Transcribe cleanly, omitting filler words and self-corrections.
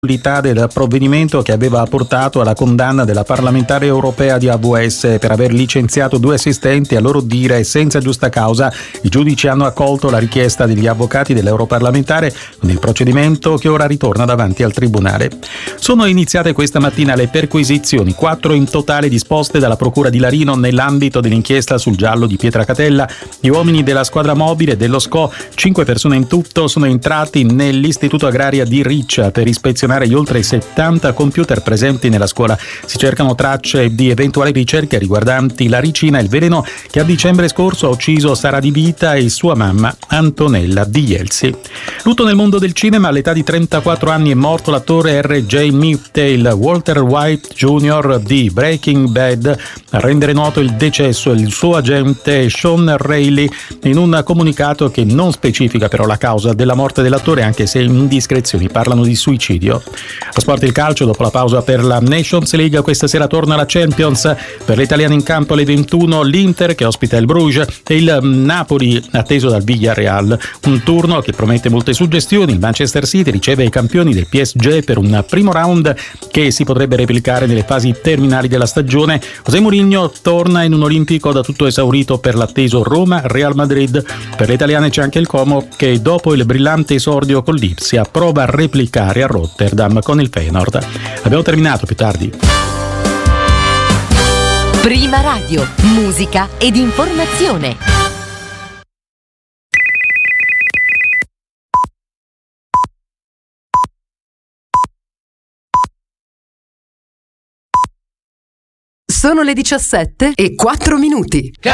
del provvedimento che aveva portato alla condanna della parlamentare europea di AVS per aver licenziato 2 assistenti, a loro dire senza giusta causa. I giudici hanno accolto la richiesta degli avvocati dell'europarlamentare con il procedimento che ora ritorna davanti al tribunale. Sono iniziate questa mattina le perquisizioni, 4 in totale disposte dalla procura di Larino nell'ambito dell'inchiesta sul giallo di Pietracatella. Gli uomini della squadra mobile dello SCO, 5 persone in tutto, sono entrati nell'istituto agraria di Riccia per ispezionare gli oltre 70 computer presenti nella scuola. Si cercano tracce di eventuali ricerche riguardanti la ricina e il veleno che a dicembre scorso ha ucciso Sara Di Vita e sua mamma Antonella Di Jelsi. Lutto nel mondo del cinema. All'età di 34 anni è morto l'attore R.J. Miftail. Walter White Jr. di Breaking Bad a rendere noto il decesso il suo agente Sean Reilly in un comunicato che non specifica però la causa della morte dell'attore, anche se indiscrezioni parlano di suicidio. Lo sport, il calcio, dopo la pausa per la Nations League, questa sera torna la Champions. Per le italiane in campo alle 21 l'Inter che ospita il Bruges e il Napoli atteso dal Villarreal. Un turno che promette molte suggestioni. Il Manchester City riceve i campioni del PSG per un primo round che si potrebbe replicare nelle fasi terminali della stagione. José Mourinho torna in un olimpico da tutto esaurito per l'atteso Roma-Real Madrid. Per le italiane c'è anche il Como che dopo il brillante esordio con l'Ipsia prova a replicare a Rotterdam con il Feyenoord. Abbiamo terminato, più tardi. Prima Radio, musica ed informazione. Sono le 17:04.